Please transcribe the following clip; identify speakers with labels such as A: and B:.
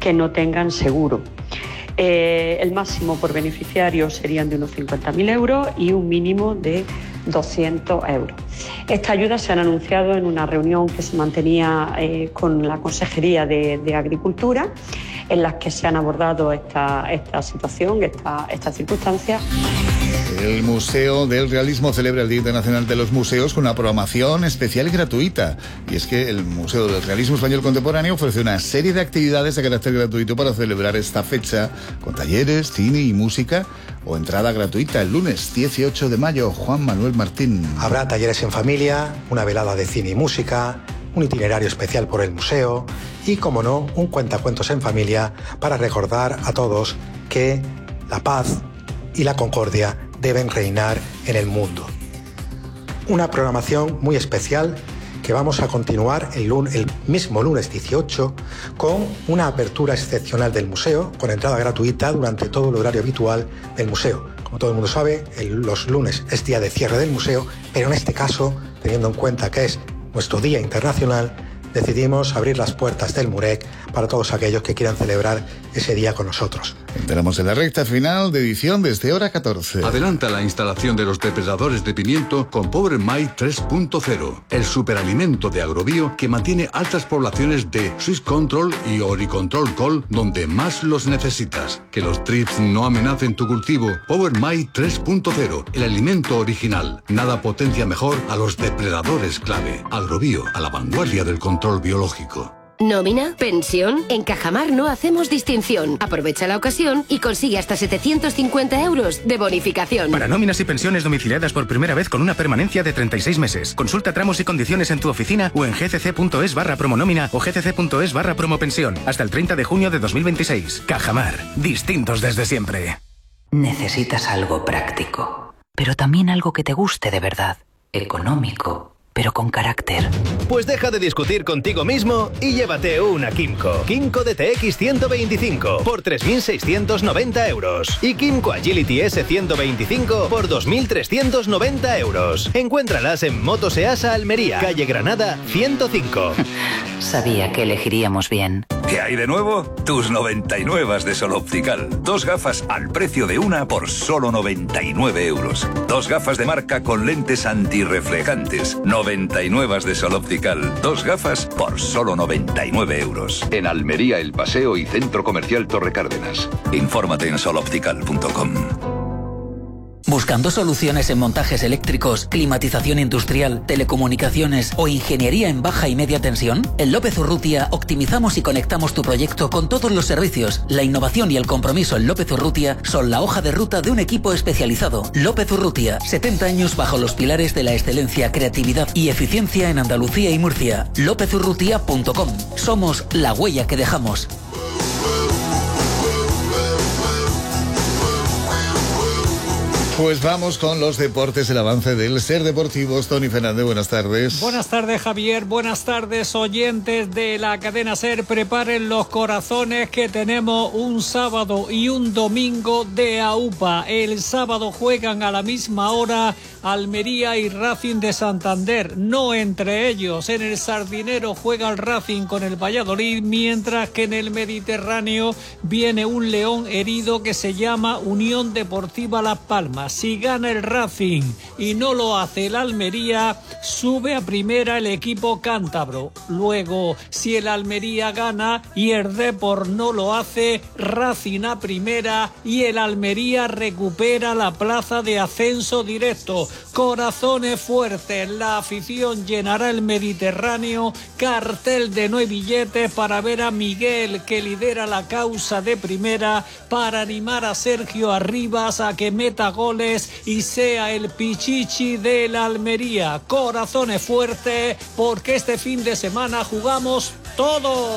A: que no tengan seguro. El máximo por beneficiario serían de unos 50.000 euros y un mínimo de 200 euros. Estas ayudas se han anunciado en una reunión que se mantenía con la Consejería de Agricultura, en las que se han abordado esta situación, estas circunstancias.
B: El Museo del Realismo celebra el Día Internacional de los Museos con una programación especial y gratuita. Y es que el Museo del Realismo Español Contemporáneo ofrece una serie de actividades de carácter gratuito para celebrar esta fecha, con talleres, cine y música, o entrada gratuita el lunes 18 de mayo. Juan Manuel Martín.
C: Habrá talleres en familia, una velada de cine y música, un itinerario especial por el museo y, como no, un cuentacuentos en familia para recordar a todos que la paz y la concordia deben reinar en el mundo. Una programación muy especial que vamos a continuar el mismo lunes 18 con una apertura excepcional del museo con entrada gratuita durante todo el horario habitual del museo. Como todo el mundo sabe, los lunes es día de cierre del museo, pero en este caso, teniendo en cuenta que es nuestro Día Internacional, decidimos abrir las puertas del MUREC para todos aquellos que quieran celebrar ese día con nosotros.
B: Entramos en la recta final de edición desde hora 14.
D: Adelanta la instalación de los depredadores de pimiento con Power My 3.0, el superalimento de Agrobio que mantiene altas poblaciones de Swiss Control y Oricontrol Col donde más los necesitas. Que los trips no amenacen tu cultivo. Power My 3.0, el alimento original. Nada potencia mejor a los depredadores clave. Agrobio, a la vanguardia del control biológico.
E: ¿Nómina? ¿Pensión? En Cajamar no hacemos distinción. Aprovecha la ocasión y consigue hasta 750 euros de bonificación.
F: Para nóminas y pensiones domiciliadas por primera vez con una permanencia de 36 meses. Consulta tramos y condiciones en tu oficina o en gcc.es/promonómina o gcc.es/promopensión. Hasta el 30 de junio de 2026. Cajamar. Distintos desde siempre.
G: Necesitas algo práctico, pero también algo que te guste de verdad. Económico, pero con carácter.
H: Pues deja de discutir contigo mismo y llévate una Kymco. Kymco DTX 125 por 3.690 euros. Y Kymco Agility S125 por 2.390 euros. Encuéntralas en Motos Easa Almería, calle Granada 105.
G: Sabía que elegiríamos bien.
I: ¿Qué hay de nuevo? Tus 99 de Sol Optical. 2 gafas al precio de una por solo 99 euros. 2 gafas de marca con lentes antirreflejantes. 99 de Sol Optical. 2 gafas por solo 99 euros. En Almería, El Paseo y Centro Comercial Torre Cárdenas. Infórmate en soloptical.com.
G: ¿Buscando soluciones en montajes eléctricos, climatización industrial, telecomunicaciones o ingeniería en baja y media tensión? En López Urrutia optimizamos y conectamos tu proyecto con todos los servicios. La innovación y el compromiso en López Urrutia son la hoja de ruta de un equipo especializado. López Urrutia, 70 años bajo los pilares de la excelencia, creatividad y eficiencia en Andalucía y Murcia. lopezurrutia.com. Somos la huella que dejamos.
B: Pues vamos con los deportes, el avance del Ser Deportivos. Tony Fernández, buenas tardes.
J: Buenas tardes, Javier. Buenas tardes, oyentes de la cadena Ser. Preparen los corazones que tenemos un sábado y un domingo de AUPA. El sábado juegan a la misma hora Almería y Racing de Santander. No entre ellos. En el Sardinero juega el Racing con el Valladolid, mientras que en el Mediterráneo viene un león herido que se llama Unión Deportiva Las Palmas. Si gana el Racing y no lo hace el Almería, sube a primera el equipo cántabro. Luego, si el Almería gana y el Depor no lo hace, Racing a primera y el Almería recupera la plaza de ascenso directo. Corazones fuertes, la afición llenará el Mediterráneo, cartel de 9 billetes para ver a Miguel, que lidera la causa de primera, para animar a Sergio Arribas a que meta goles y sea el pichichi de la Almería. Corazones fuertes, porque este fin de semana jugamos todo.